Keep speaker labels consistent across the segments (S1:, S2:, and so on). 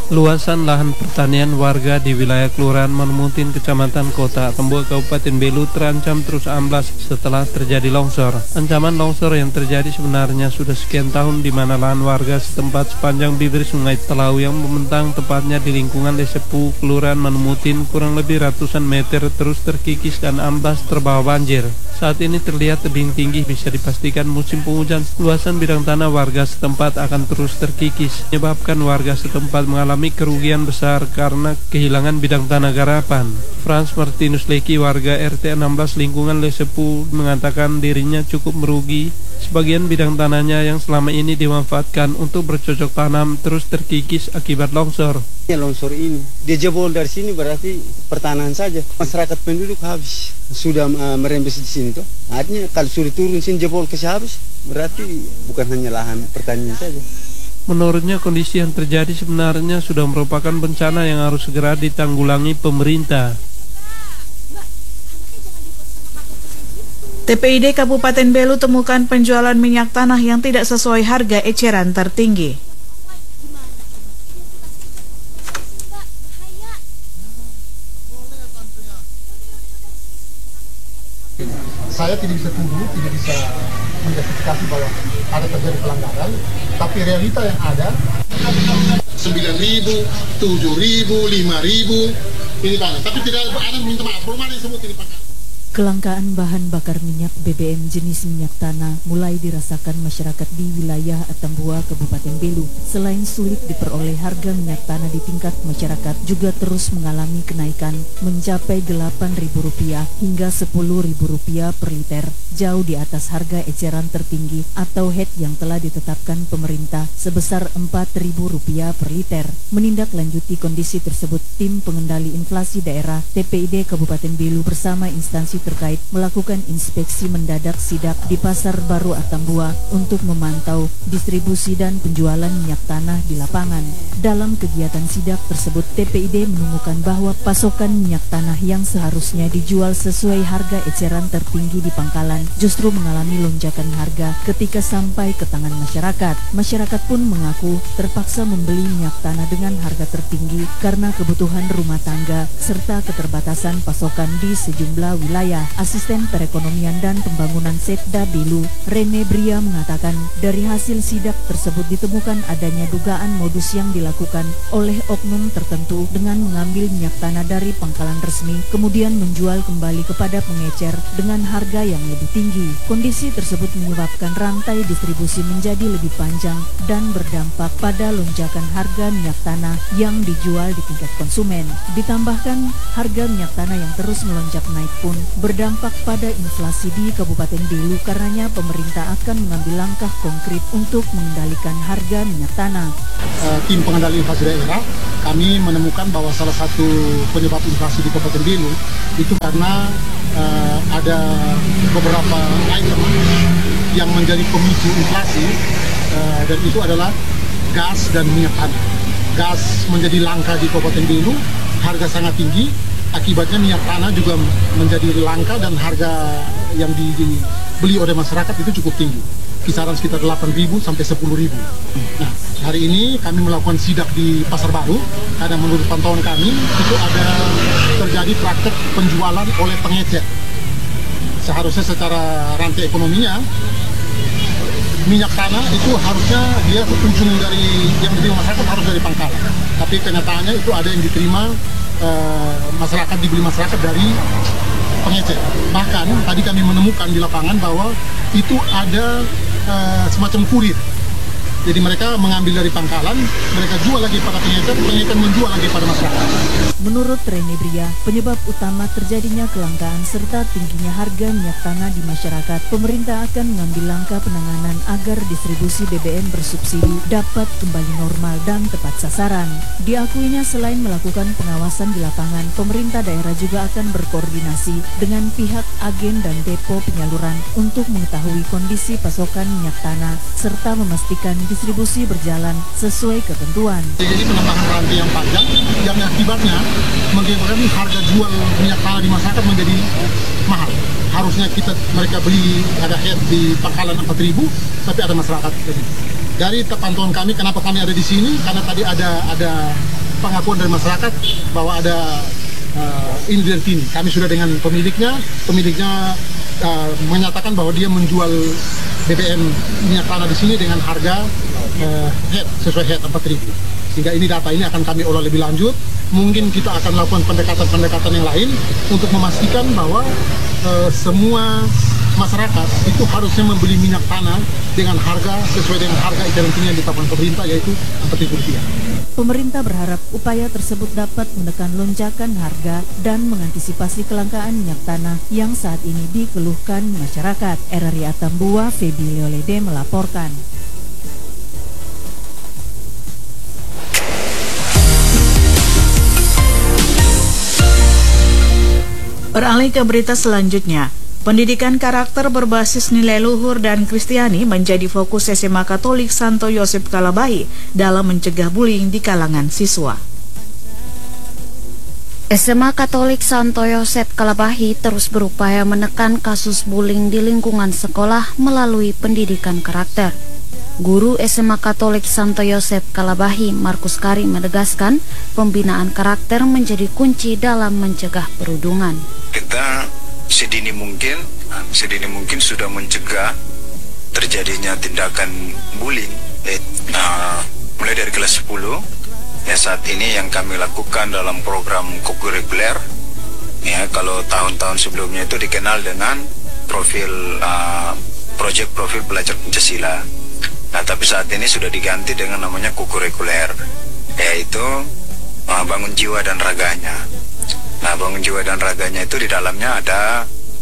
S1: Luasan lahan pertanian warga di wilayah Kelurahan Manumutin, Kecamatan Kota Tembua, Kabupaten Belu terancam terus amblas setelah terjadi longsor. Ancaman longsor yang terjadi sebenarnya sudah sekian tahun, di mana lahan warga setempat sepanjang bibir Sungai Telau yang membentang tepatnya di lingkungan Lesepu, Kelurahan Manumutin, kurang lebih ratusan meter terus terkikis dan amblas terbawa banjir. Saat ini terlihat tebing tinggi, bisa dipastikan musim penghujan luasan bidang tanah warga setempat akan terus terkikis, menyebabkan warga setempat mengalami kerugian besar karena kehilangan bidang tanah garapan. Frans Martinus Leki, warga RT 16 lingkungan Lesepu, mengatakan dirinya cukup merugi. Sebagian bidang tanahnya yang selama ini dimanfaatkan untuk bercocok tanam terus terkikis akibat longsor.
S2: Longsor ini, dia jebol dari sini berarti pertanahan saja. Masyarakat penduduk habis, sudah merembes di sini tuh. Artinya kalau sudah turun sini jebol ke habis, berarti bukan hanya lahan pertanian saja.
S1: Menurutnya kondisi yang terjadi sebenarnya sudah merupakan bencana yang harus segera ditanggulangi pemerintah.
S3: TPID Kabupaten Belu temukan penjualan minyak tanah yang tidak sesuai harga eceran tertinggi.
S4: Saya tidak bisa tuduh, tidak bisa menjustifikasi bahwa ada terjadi pelanggaran, tapi realita yang ada 9.000, 7.000, 5.000 ini banyak. Tapi tidak ada minta maaf, belum ada yang sebut ini pangkat.
S5: Kelangkaan bahan bakar minyak BBM jenis minyak tanah mulai dirasakan masyarakat di wilayah Atambua, Kabupaten Belu. Selain sulit diperoleh, harga minyak tanah di tingkat masyarakat juga terus mengalami kenaikan mencapai Rp8.000 hingga Rp10.000 per liter, jauh di atas harga eceran tertinggi atau HET yang telah ditetapkan pemerintah sebesar Rp4.000 per liter. Menindaklanjuti kondisi tersebut, Tim Pengendali Inflasi Daerah TPID Kabupaten Belu bersama instansi terkait melakukan inspeksi mendadak sidak di Pasar Baru Atambua untuk memantau distribusi dan penjualan minyak tanah di lapangan. Dalam kegiatan sidak tersebut, TPID menemukan bahwa pasokan minyak tanah yang seharusnya dijual sesuai harga eceran tertinggi di pangkalan justru mengalami lonjakan harga ketika sampai ke tangan masyarakat. Masyarakat pun mengaku terpaksa membeli minyak tanah dengan harga tertinggi karena kebutuhan rumah tangga serta keterbatasan pasokan di sejumlah wilayah. Asisten Perekonomian dan Pembangunan Setda Belu, Rene Bria, mengatakan dari hasil sidak tersebut ditemukan adanya dugaan modus yang dilakukan oleh oknum tertentu dengan mengambil minyak tanah dari pangkalan resmi kemudian menjual kembali kepada pengecer dengan harga yang lebih tinggi. Kondisi tersebut menyebabkan rantai distribusi menjadi lebih panjang dan berdampak pada lonjakan harga minyak tanah yang dijual di tingkat konsumen. Ditambahkan harga minyak tanah yang terus melonjak naik pun berdampak pada inflasi di Kabupaten Belu, karenanya pemerintah akan mengambil langkah konkret untuk mengendalikan harga minyak tanah.
S4: Tim Pengendali Inflasi Daerah, kami menemukan bahwa salah satu penyebab inflasi di Kabupaten Belu itu karena ada beberapa item yang menjadi pemicu inflasi, dan itu adalah gas dan minyak tanah. Gas menjadi langka di Kabupaten Belu, harga sangat tinggi. Akibatnya minyak tanah juga menjadi langka dan harga yang dibeli oleh masyarakat itu cukup tinggi, kisaran sekitar 8.000 sampai 10.000. Nah, hari ini kami melakukan sidak di Pasar Baru karena menurut pantauan kami itu ada terjadi praktek penjualan oleh pengecer. Seharusnya secara rantai ekonominya minyak tanah itu harusnya dia ujung dari yang diterima masyarakat harus dari pangkalan, tapi kenyataannya itu ada yang diterima masyarakat, dibeli masyarakat dari pengecer. Bahkan tadi kami menemukan di lapangan bahwa itu ada semacam kurir. Jadi mereka mengambil dari pangkalan, mereka jual lagi pada pengecer, pengecer menjual lagi pada masyarakat.
S5: Menurut Rene Bria, penyebab utama terjadinya kelangkaan serta tingginya harga minyak tanah di masyarakat, pemerintah akan mengambil langkah penanganan agar distribusi BBM bersubsidi dapat kembali normal dan tepat sasaran. Diakuinya selain melakukan pengawasan di lapangan, pemerintah daerah juga akan berkoordinasi dengan pihak agen dan depo penyaluran untuk mengetahui kondisi pasokan minyak tanah serta memastikan distribusi berjalan sesuai ketentuan.
S4: Jadi penambahan rantai yang panjang yang akibatnya mengakibatkan harga jual minyak tanah di masyarakat menjadi mahal. Harusnya mereka beli ada head di pangkalan 4.000, tapi ada masyarakat. Dari pantauan kami, kenapa kami ada di sini? Karena tadi ada pengakuan dari masyarakat bahwa ada ini dari sini. Kami sudah dengan pemiliknya menyatakan bahwa dia menjual BBM minyak tanah di sini dengan harga sesuai head 4.000. Sehingga ini data ini akan kami olah lebih lanjut. Mungkin kita akan lakukan pendekatan-pendekatan yang lain untuk memastikan bahwa semua masyarakat itu harusnya membeli minyak tanah dengan harga sesuai dengan harga eceran tinggi yang ditetapkan pemerintah, yaitu Rp4.000.
S5: Pemerintah berharap upaya tersebut dapat menekan lonjakan harga dan mengantisipasi kelangkaan minyak tanah yang saat ini dikeluhkan masyarakat. RRI Atambua, Febi Leolede melaporkan.
S3: Beralih ke berita selanjutnya. Pendidikan karakter berbasis nilai luhur dan Kristiani menjadi fokus SMA Katolik Santo Yosep Kalabahi dalam mencegah bullying di kalangan siswa.
S6: SMA Katolik Santo Yosep Kalabahi terus berupaya menekan kasus bullying di lingkungan sekolah melalui pendidikan karakter. Guru SMA Katolik Santo Yosep Kalabahi, Markus Kari, menegaskan pembinaan karakter menjadi kunci dalam mencegah perundungan.
S7: Kita sedini mungkin sudah mencegah terjadinya tindakan bullying mulai dari kelas 10. Ya, saat ini yang kami lakukan dalam program kokurikuler, ya, kalau tahun-tahun sebelumnya itu dikenal dengan proyek profil pelajar Pancasila. Nah, tapi saat ini sudah diganti dengan namanya kokurikuler, yaitu bangun jiwa dan raganya. Nah, bangun jiwa dan raganya itu di dalamnya ada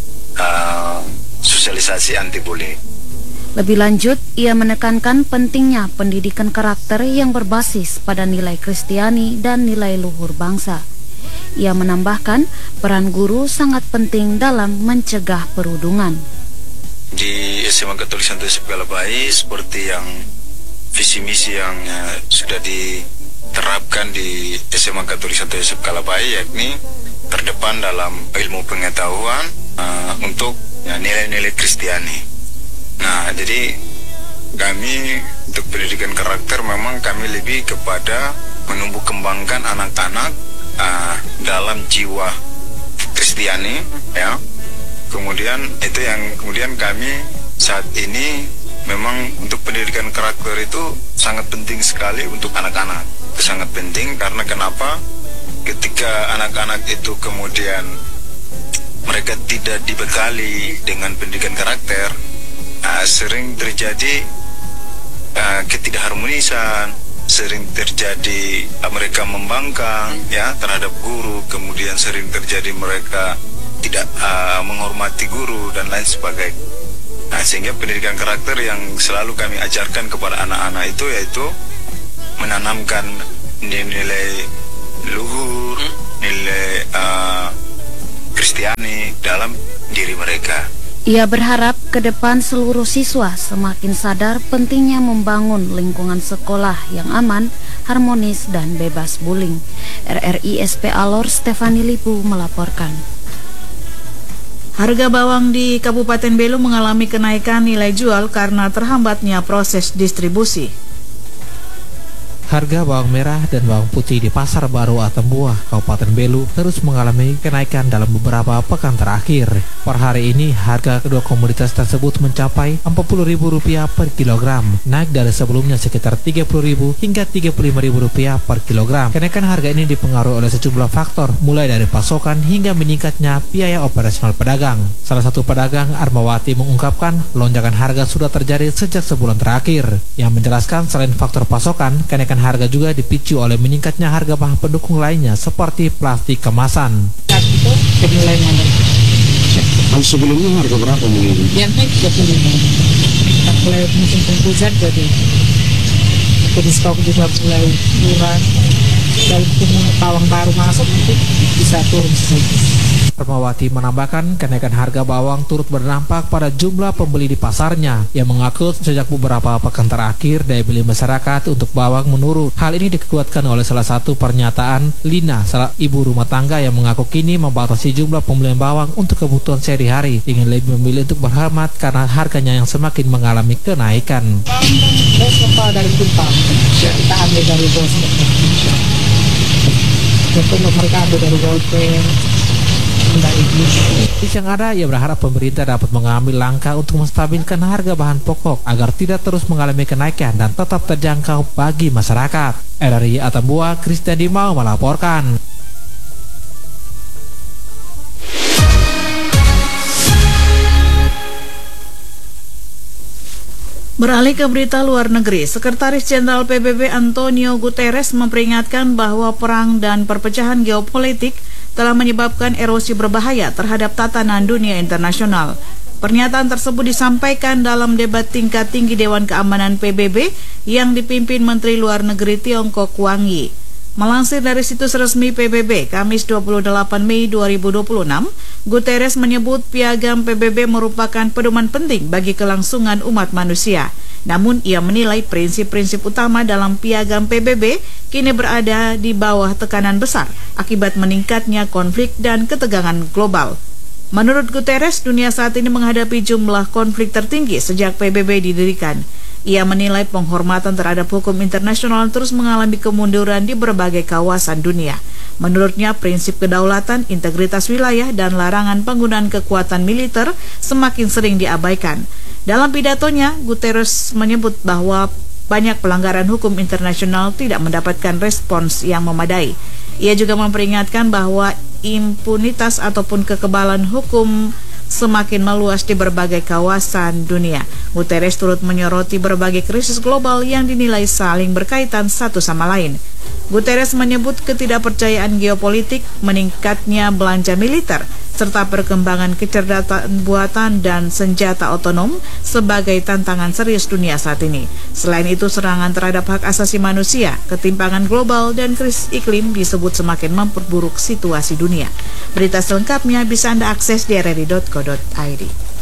S7: sosialisasi anti bullying.
S6: Lebih lanjut, ia menekankan pentingnya pendidikan karakter yang berbasis pada nilai Kristiani dan nilai luhur bangsa. Ia menambahkan peran guru sangat penting dalam mencegah perundungan.
S7: Di SMA Katolik Santo Yosep Kalabahi, seperti yang visi misi yang sudah diterapkan di SMA Katolik Santo Yosep Kalabahi, yakni terdepan dalam ilmu pengetahuan untuk nilai-nilai Kristiani. Nah, jadi kami untuk pendidikan karakter memang kami lebih kepada menumbuh kembangkan anak-anak dalam jiwa Kristiani, ya. Kemudian itu yang kemudian kami saat ini memang untuk pendidikan karakter itu sangat penting sekali untuk anak-anak. Sangat penting karena kenapa? Ketika anak-anak itu kemudian mereka tidak dibekali dengan pendidikan karakter, sering terjadi ketidakharmonisan, sering terjadi mereka membangkang ya terhadap guru, kemudian sering terjadi mereka tidak menghormati guru dan lain sebagainya. Nah, sehingga pendidikan karakter yang selalu kami ajarkan kepada anak-anak itu yaitu menanamkan nilai luhur, nilai Kristiani dalam diri mereka.
S6: Ia berharap ke depan seluruh siswa semakin sadar pentingnya membangun lingkungan sekolah yang aman, harmonis, dan bebas bullying. RRI SP Alor Stefani Lipu melaporkan.
S3: Harga bawang di Kabupaten Belu mengalami kenaikan nilai jual karena terhambatnya proses distribusi.
S8: Harga bawang merah dan bawang putih di Pasar Baru Atambua, Kabupaten Belu terus mengalami kenaikan dalam beberapa pekan terakhir. Per hari ini, harga kedua komoditas tersebut mencapai Rp40.000 per kilogram, naik dari sebelumnya sekitar Rp30.000 hingga Rp35.000 per kilogram. Kenaikan harga ini dipengaruhi oleh sejumlah faktor, mulai dari pasokan hingga meningkatnya biaya operasional pedagang. Salah satu pedagang, Armawati, mengungkapkan lonjakan harga sudah terjadi sejak sebulan terakhir. Yang menjelaskan selain faktor pasokan, kenaikan harga juga dipicu oleh meningkatnya harga bahan pendukung lainnya seperti plastik kemasan.
S9: Itu mulai naik.
S10: Sebelumnya harga berapa mungkin?
S9: Yang naik 35. Mulai musim penghujan jadi stok juga mulai murah. Walaupun bawang baru masuk itu bisa turun sedikit.
S8: Permawati menambahkan kenaikan harga bawang turut berdampak pada jumlah pembeli di pasarnya yang mengaku sejak beberapa pekan terakhir daya beli masyarakat untuk bawang menurun. Hal ini dikuatkan oleh salah satu pernyataan Lina, salah ibu rumah tangga yang mengaku kini membatasi jumlah pembelian bawang untuk kebutuhan sehari-hari dengan lebih memilih untuk berhemat karena harganya yang semakin mengalami kenaikan.
S9: Dari Kupang, kita ambil dari Boston. Untuk mereka ambil dari Golden.
S8: Yang ada, ia berharap pemerintah dapat mengambil langkah untuk menstabilkan harga bahan pokok agar tidak terus mengalami kenaikan dan tetap terjangkau bagi masyarakat. RRI Atambua, Christian Dimau melaporkan.
S3: Beralih ke berita luar negeri, Sekretaris Jenderal PBB Antonio Guterres memperingatkan bahwa perang dan perpecahan geopolitik telah menyebabkan erosi berbahaya terhadap tatanan dunia internasional. Pernyataan tersebut disampaikan dalam debat tingkat tinggi Dewan Keamanan PBB yang dipimpin Menteri Luar Negeri Tiongkok Wang Yi. Melansir dari situs resmi PBB, Kamis 28 Mei 2026, Guterres menyebut piagam PBB merupakan pedoman penting bagi kelangsungan umat manusia. Namun ia menilai prinsip-prinsip utama dalam piagam PBB kini berada di bawah tekanan besar akibat meningkatnya konflik dan ketegangan global. Menurut Guterres, dunia saat ini menghadapi jumlah konflik tertinggi sejak PBB didirikan. Ia menilai penghormatan terhadap hukum internasional terus mengalami kemunduran di berbagai kawasan dunia. Menurutnya, prinsip kedaulatan, integritas wilayah, dan larangan penggunaan kekuatan militer semakin sering diabaikan. Dalam pidatonya, Guterres menyebut bahwa banyak pelanggaran hukum internasional tidak mendapatkan respons yang memadai. Ia juga memperingatkan bahwa impunitas ataupun kekebalan hukum semakin meluas di berbagai kawasan dunia. Guterres turut menyoroti berbagai krisis global yang dinilai saling berkaitan satu sama lain. Guterres menyebut ketidakpercayaan geopolitik, meningkatnya belanja militer, serta perkembangan kecerdasan buatan dan senjata otonom sebagai tantangan serius dunia saat ini. Selain itu, serangan terhadap hak asasi manusia, ketimpangan global, dan krisis iklim disebut semakin memperburuk situasi dunia. Berita selengkapnya bisa Anda akses di rri.co.id.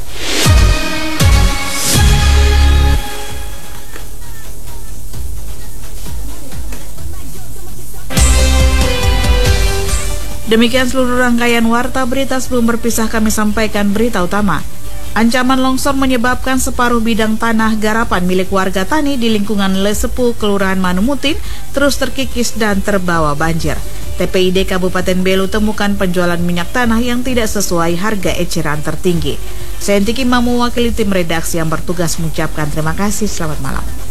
S3: Demikian seluruh rangkaian warta berita. Sebelum berpisah kami sampaikan berita utama. Ancaman longsor menyebabkan separuh bidang tanah garapan milik warga tani di lingkungan Lesepu, Kelurahan Manumutin terus terkikis dan terbawa banjir. TPID Kabupaten Belu temukan penjualan minyak tanah yang tidak sesuai harga eceran tertinggi. Saya Tiki Mamu, mewakili tim redaksi yang bertugas mengucapkan terima kasih. Selamat malam.